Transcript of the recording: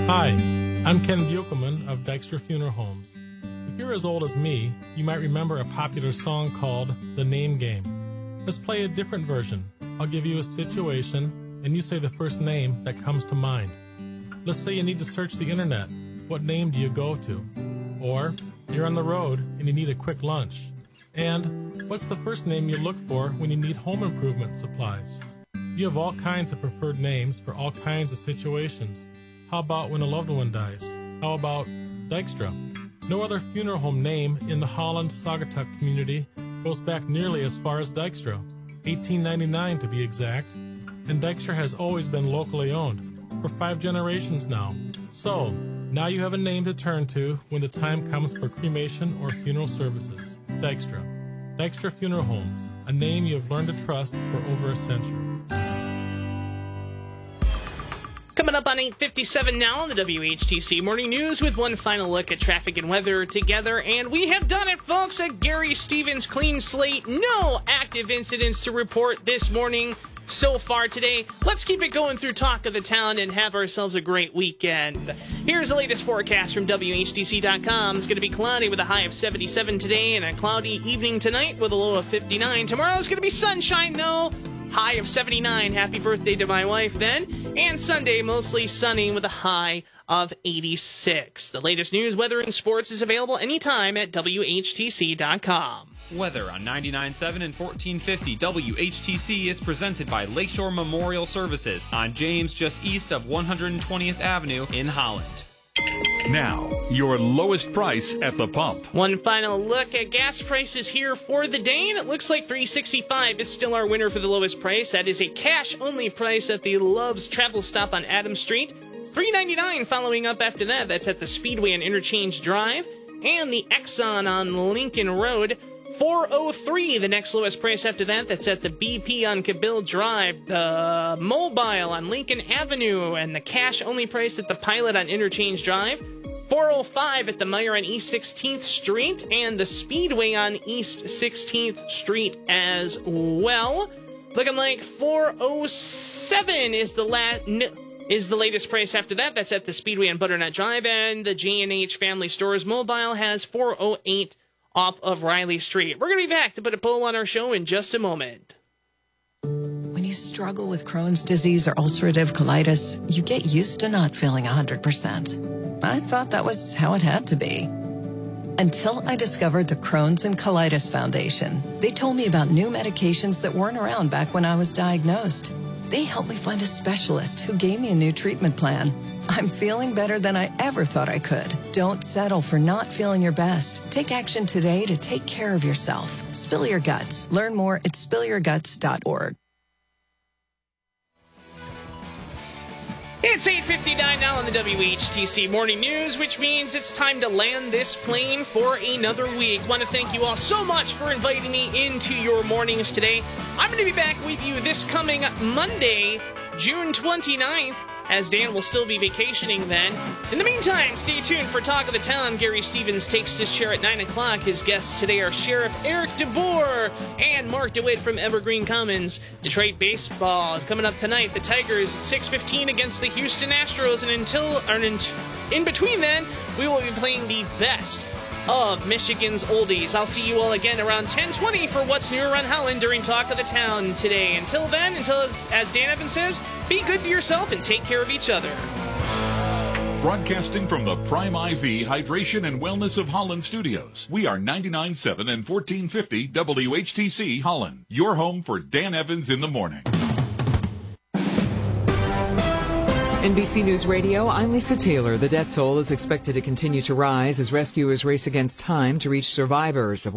Hi, I'm Ken Buchelman of Dykstra Funeral Homes. If you're as old as me, you might remember a popular song called The Name Game. Let's play a different version. I'll give you a situation, and you say the first name that comes to mind. Let's say you need to search the internet. What name do you go to? Or you're on the road and you need a quick lunch. And what's the first name you look for when you need home improvement supplies? You have all kinds of preferred names for all kinds of situations. How about when a loved one dies? How about Dykstra? No other funeral home name in the Holland-Saugatuck community goes back nearly as far as Dykstra, 1899 to be exact, and Dykstra has always been locally owned, for 5 generations now. So, now you have a name to turn to when the time comes for cremation or funeral services. Dykstra. Dykstra Funeral Homes, a name you have learned to trust for over a century. Coming up on 8:57 now on the WHTC Morning News with one final look at traffic and weather together. And we have done it, folks, at Gary Stevens Clean Slate. No active incidents to report this morning so far today. Let's keep it going through Talk of the Town and have ourselves a great weekend. Here's the latest forecast from WHTC.com. It's going to be cloudy with a high of 77 today and a cloudy evening tonight with a low of 59. Tomorrow's going to be sunshine, though. High of 79. Happy birthday to my wife then. And Sunday, mostly sunny with a high of 86. The latest news, weather, and sports is available anytime at WHTC.com. Weather on 99.7 and 1450 WHTC is presented by Lakeshore Memorial Services on James, just east of 120th Avenue in Holland. Now, your lowest price at the pump. One final look at gas prices here for the day, and it looks like $3.65 is still our winner for the lowest price. That is a cash-only price at the Love's Travel Stop on Adams Street. $3.99 following up after that. That's at the Speedway on Interchange Drive. And the Exxon on Lincoln Road. $4.03, the next lowest price after that. That's at the BP on Cabill Drive, the Mobile on Lincoln Avenue, and the cash-only price at the Pilot on Interchange Drive. $4.05 at the Meyer on East 16th Street, and the Speedway on East 16th Street as well. Looking like $4.07 is the latest price after that. That's at the Speedway on Butternut Drive, and the J&H Family Stores Mobile has $4.08 off of Riley Street. We're going to be back to put a bow on our show in just a moment. When you struggle with Crohn's disease or ulcerative colitis, you get used to not feeling 100%. I thought that was how it had to be. Until I discovered the Crohn's and Colitis Foundation. They told me about new medications that weren't around back when I was diagnosed. They helped me find a specialist who gave me a new treatment plan. I'm feeling better than I ever thought I could. Don't settle for not feeling your best. Take action today to take care of yourself. Spill your guts. Learn more at spillyourguts.org. It's 8:59 now on the WHTC Morning News, which means it's time to land this plane for another week. Want to thank you all so much for inviting me into your mornings today. I'm going to be back with you this coming Monday, June 29th, as Dan will still be vacationing then. In the meantime, stay tuned for Talk of the Town. Gary Stevens takes his chair at 9 o'clock. His guests today are Sheriff Eric DeBoer and Mark DeWitt from Evergreen Commons. Detroit baseball coming up tonight. The Tigers at 6:15 against the Houston Astros. And in between then, we will be playing the best of Michigan's oldies. I'll see you all again around 10:20 for What's New Around Holland during Talk of the Town today. Until then, as Dan Evans says, be good to yourself and take care of each other. Broadcasting from the Prime IV Hydration and Wellness of Holland studios, we are 99.7 and 1450 WHTC Holland, your home for Dan Evans in the morning. NBC News Radio, I'm Lisa Taylor. The death toll is expected to continue to rise as rescuers race against time to reach survivors of